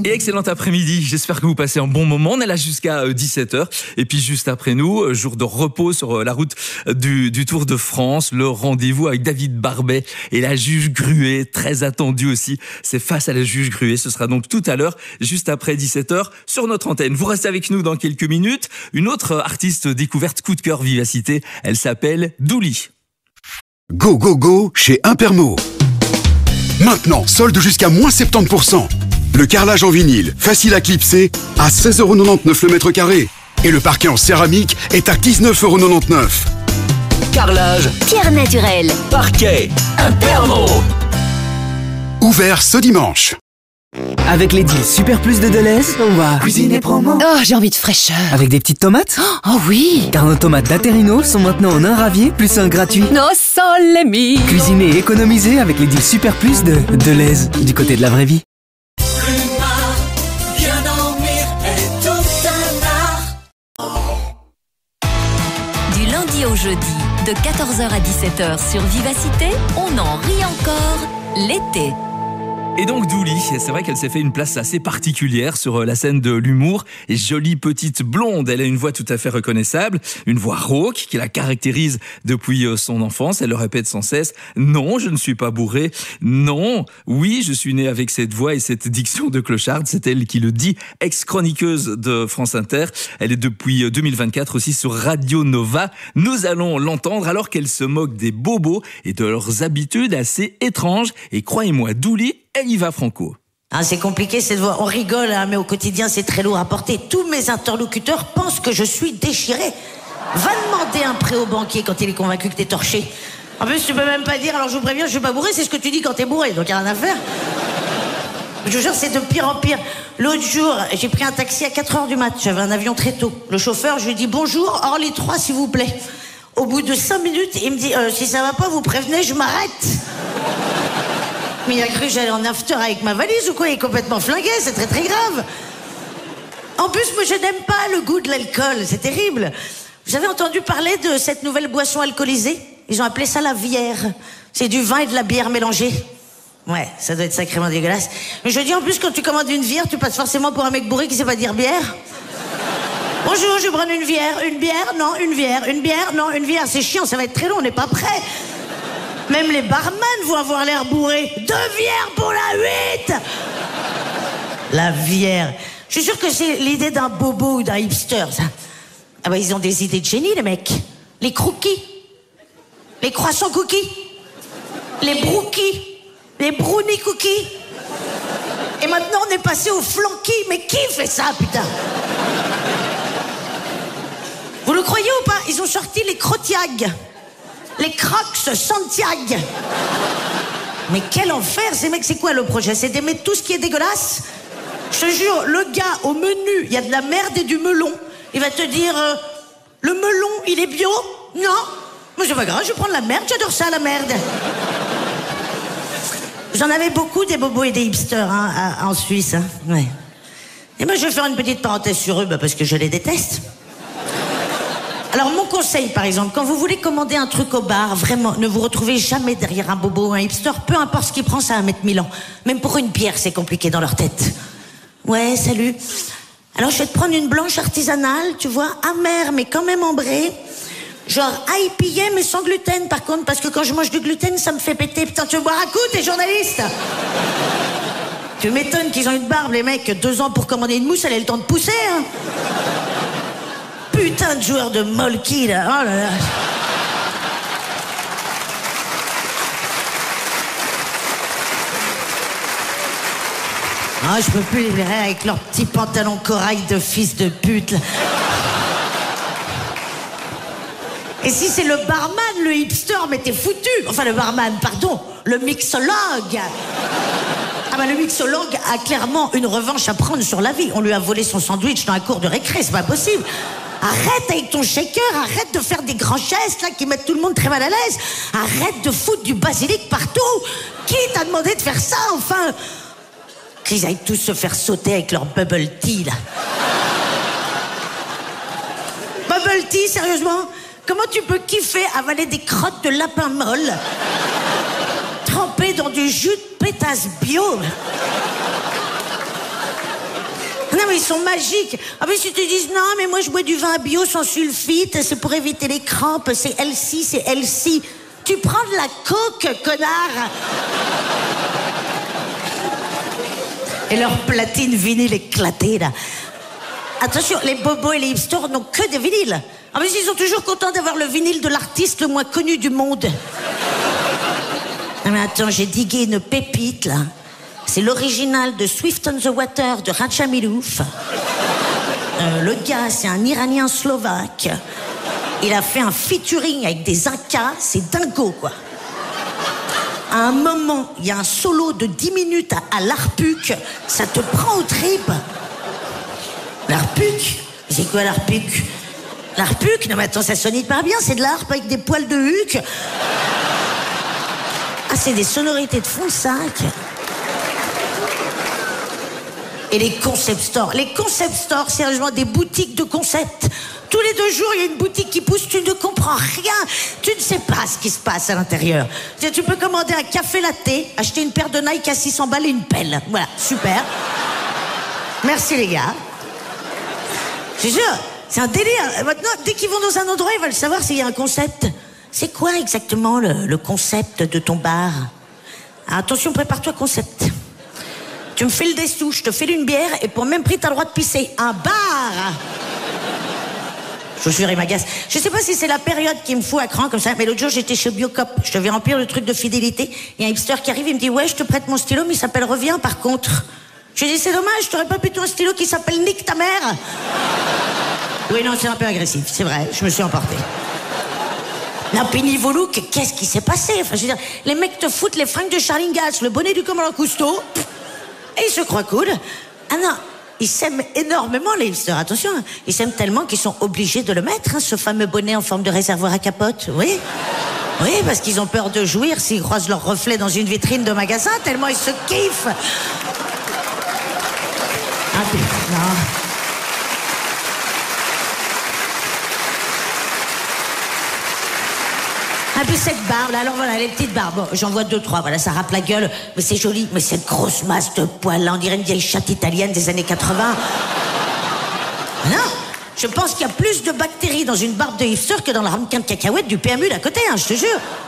Et excellent après-midi, j'espère que vous passez un bon moment. On est là jusqu'à 17h. Et puis juste après nous, jour de repos sur la route du Tour de France, le rendez-vous avec David Barbet et la juge Gruet, très attendue aussi. C'est Face à la juge Gruet. Ce sera donc tout à l'heure, juste après 17h, sur notre antenne. Vous restez avec nous dans quelques minutes. Une autre artiste découverte coup de cœur vivacité, elle s'appelle Douli. Go, go, go chez Impermo. Maintenant, solde jusqu'à moins 70%. Le carrelage en vinyle, facile à clipser, à 16,99€ le mètre carré. Et le parquet en céramique est à 19,99€. Carrelage, Pierre naturelle, parquet, Impermo. Ouvert ce dimanche. Avec les deals Super Plus de Deleuze, on va cuisiner promo. Oh, j'ai envie de fraîcheur. Avec des petites tomates. Oh oui. Car nos tomates d'Aterino sont maintenant en un ravier plus un gratuit. No sole mio. Cuisiner et économiser avec les deals Super Plus de Deleuze, du côté de la vraie vie. Du lundi au jeudi, de 14h à 17h sur Vivacité, on en rit encore l'été. Et donc Douli, c'est vrai qu'elle s'est fait une place assez particulière sur la scène de l'humour. Et jolie petite blonde, elle a une voix tout à fait reconnaissable, une voix rauque qui la caractérise depuis son enfance. Elle le répète sans cesse, non, je ne suis pas bourrée, non, oui, je suis née avec cette voix et cette diction de clocharde. C'est elle qui le dit, ex-chroniqueuse de France Inter. Elle est depuis 2024 aussi sur Radio Nova. Nous allons l'entendre alors qu'elle se moque des bobos et de leurs habitudes assez étranges. Et croyez-moi, Douli, elle y va franco. Ah, c'est compliqué cette voix, on rigole, hein, mais au quotidien c'est très lourd à porter. Tous mes interlocuteurs pensent que je suis déchiré. Va demander un prêt au banquier quand il est convaincu que t'es torché. En plus tu peux même pas dire, alors je vous préviens, je suis pas bourré, c'est ce que tu dis quand t'es bourré, donc y a rien à faire. Je vous jure, c'est de pire en pire. L'autre jour, j'ai pris un taxi à 4h du mat, j'avais un avion très tôt. Le chauffeur, je lui dis bonjour, Orly 3 s'il vous plaît. Au bout de 5 minutes, il me dit si ça va pas, vous prévenez, je m'arrête. Mais il a cru que j'allais en after avec ma valise ou quoi? Il est complètement flingué, c'est très très grave. En plus, moi je n'aime pas le goût de l'alcool, c'est terrible. Vous avez entendu parler de cette nouvelle boisson alcoolisée? Ils ont appelé ça la bière. C'est du vin et de la bière mélangée. Ouais, ça doit être sacrément dégueulasse. Je dis en plus, quand tu commandes une bière, tu passes forcément pour un mec bourré qui sait pas dire bière. Bonjour, je vais prendre une bière. Une bière? Non, une bière. Une bière? Non, une bière. C'est chiant, ça va être très long, on n'est pas prêt. Même les barman vont avoir l'air bourrés. 2 bières pour la 8. La bière. Je suis sûr que c'est l'idée d'un bobo ou d'un hipster, ça. Ah bah, ils ont des idées de génie, les mecs. Les crookies. Les croissants cookies. Les brookies. Les brownie cookies. Et maintenant, on est passé au flanky. Mais qui fait ça, putain? Vous le croyez ou pas? Ils ont sorti les crotiag. Les Crocs Santiago. Mais quel enfer, ces mecs, c'est quoi le projet? C'est d'aimer tout ce qui est dégueulasse? Je te jure, le gars, au menu, il y a de la merde et du melon. Il va te dire, le melon, il est bio? Non. Mais c'est pas grave, je vais prendre la merde, j'adore ça, la merde. J'en avais beaucoup des bobos et des hipsters, hein, en Suisse, hein. Ouais. Et moi, je vais faire une petite parenthèse sur eux, parce que je les déteste. Alors, mon conseil, par exemple, quand vous voulez commander un truc au bar, vraiment, ne vous retrouvez jamais derrière un bobo ou un hipster, peu importe ce qu'il prend, ça va mettre 1000 ans. Même pour une bière, c'est compliqué dans leur tête. Ouais, salut. Alors, je vais te prendre une blanche artisanale, tu vois, amère, mais quand même ambrée. Genre, IPA, mais sans gluten, par contre, parce que quand je mange du gluten, ça me fait péter. Putain, tu veux boire un coup, t'es journaliste? Tu m'étonnes qu'ils ont une barbe, les mecs. 2 ans pour commander une mousse, elle a le temps de pousser, hein. Putain de joueur de molki, là. Oh là là. Ah, je peux plus les verrer avec leurs petits pantalons corail de fils de pute, là. Et si c'est le barman, le hipster, mais t'es foutu. Enfin, le barman, pardon, le mixologue. Ah bah, le mixologue a clairement une revanche à prendre sur la vie. On lui a volé son sandwich dans la cour de récré, c'est pas possible. Arrête avec ton shaker, arrête de faire des grands gestes là qui mettent tout le monde très mal à l'aise. Arrête de foutre du basilic partout. Qui t'a demandé de faire ça, enfin? Qu'ils aillent tous se faire sauter avec leur bubble tea, là. Bubble tea, sérieusement? Comment tu peux kiffer avaler des crottes de lapin molle trempées dans du jus de pétasse bio? ils sont magiques. Ah mais si tu dis non, mais moi je bois du vin bio sans sulfite, c'est pour éviter les crampes, c'est healthy, c'est healthy. Tu prends de la coke, connard. Et leur platine vinyle éclatée, là. Attention, les bobos et les hipsters n'ont que des vinyles. Ah mais ils sont toujours contents d'avoir le vinyle de l'artiste le moins connu du monde. Ah mais attends, j'ai digué une pépite, là. C'est l'original de Swift on the Water de Raja Milouf. Le gars, c'est un Iranien slovaque. Il a fait un featuring avec des Incas, c'est dingo, quoi. À un moment, il y a un solo de 10 minutes à l'arpuc, ça te prend aux tripes. L'arpuc? C'est quoi l'arpuc? L'arpuc? Non mais attends, ça sonne hyper bien, c'est de l'harpe avec des poils de huc. Ah, c'est des sonorités de fond de sac. Et les concept stores. Les concept stores, sérieusement, des boutiques de concept. Tous les 2 jours, il y a une boutique qui pousse, tu ne comprends rien. Tu ne sais pas ce qui se passe à l'intérieur. Tu peux commander un café latte, acheter une paire de Nike à 600 balles et une pelle. Voilà, super. Merci les gars. Je te jure, c'est un délire. Maintenant, dès qu'ils vont dans un endroit, ils veulent savoir s'il y a un concept. C'est quoi exactement le concept de ton bar? Ah, attention, prépare-toi concept. Tu me files des sous, je te file une bière et pour le même prix, t'as le droit de pisser. Un bar! Je vous jure, il m'agace. Je sais pas si c'est la période qui me fout à cran comme ça, mais l'autre jour, j'étais chez Biocop. Je devais remplir le truc de fidélité. Il y a un hipster qui arrive, il me dit « Ouais, je te prête mon stylo, mais il s'appelle Reviens, par contre. » Je lui dis « C'est dommage, t'aurais pas plutôt un stylo qui s'appelle Nique ta mère ?» Oui, non, c'est un peu agressif, c'est vrai, je me suis emporté. Non, puis niveau look, qu'est-ce qui s'est passé? Enfin, je veux dire, les mecs te foutent les fringues de Charling Gals, le bonnet du commandant Cousteau, et ils se croient cool. Ah non, ils s'aiment énormément, les hipsters, attention. Ils s'aiment tellement qu'ils sont obligés de le mettre, hein, ce fameux bonnet en forme de réservoir à capote, oui. Oui, parce qu'ils ont peur de jouir s'ils croisent leur reflet dans une vitrine de magasin, tellement ils se kiffent. Ah, non. Ah, puis cette barbe, là, alors voilà, les petites barbes. Bon, j'en vois 2, 3, voilà, ça râpe la gueule, mais c'est joli. Mais cette grosse masse de poils, là, on dirait une vieille chatte italienne des années 80. Non, je pense qu'il y a plus de bactéries dans une barbe de hipster que dans le ramequin de cacahuètes du PMU d'à côté, hein, je te jure.